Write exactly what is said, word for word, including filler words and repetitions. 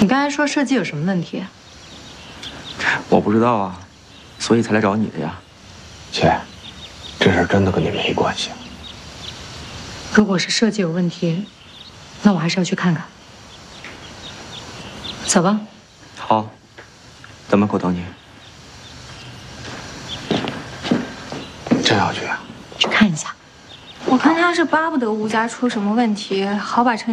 你刚才说设计有什么问题？ 我不知道啊，所以才来找你的呀。 姐，这事真的跟你没关系。 如果是设计有问题，那我还是要去看看。走吧。 好，在门口等你。 真要去啊？ 去看一下。 我看他是巴不得吴家出什么问题，好把陈